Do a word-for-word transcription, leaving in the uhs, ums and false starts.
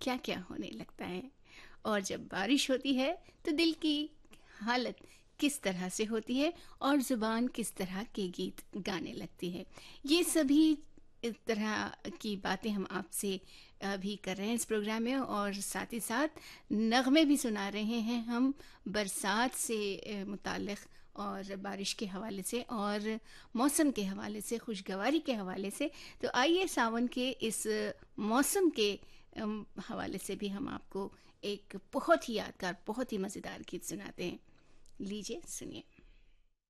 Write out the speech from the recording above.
क्या क्या होने लगता है, और जब बारिश होती है तो दिल की हालत किस तरह से होती है और ज़ुबान किस तरह के गीत गाने लगती है। ये सभी इस तरह की बातें हम आपसे अभी कर रहे हैं इस प्रोग्राम में, और साथ ही साथ नगमे भी सुना रहे हैं हम बरसात से अ, मुताल्लिक़, और बारिश के हवाले से और मौसम के हवाले से, खुशगवारी के हवाले से। तो आइए सावन के इस मौसम के अम, हवाले से भी हम आपको एक बहुत ही यादगार, बहुत ही मज़ेदार गीत सुनाते हैं। लीजिए सुनिए।